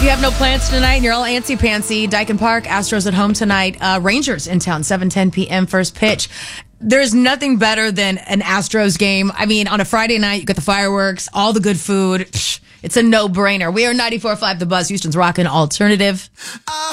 you have no plans tonight and you're all antsy-pantsy, Dyken Park, Astros at home tonight. Rangers in town, 7:10 p.m. first pitch. There's nothing better than an Astros game. I mean, on a Friday night, you got the fireworks, all the good food. It's a no-brainer. We are 94.5 The Buzz, Houston's rockin' alternative.